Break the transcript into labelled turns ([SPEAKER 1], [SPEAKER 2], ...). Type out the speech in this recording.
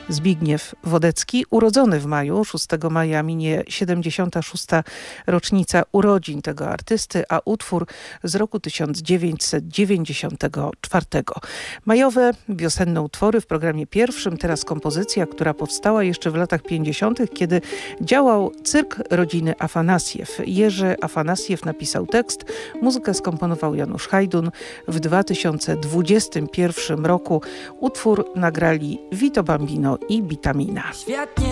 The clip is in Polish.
[SPEAKER 1] Zbigniew Wodecki, urodzony w maju. 6 maja minie 76. rocznica urodzin tego artysty, a utwór z roku 1994. Majowe, wiosenne utwory w programie pierwszym. Teraz kompozycja, która powstała jeszcze w latach 50., kiedy działał cyrk rodziny Afanasjew. Jerzy Afanasjew napisał tekst, muzykę skomponował Janusz Hajdun. W 2021 roku utwór nagrali Vito Bambino i Bitamina.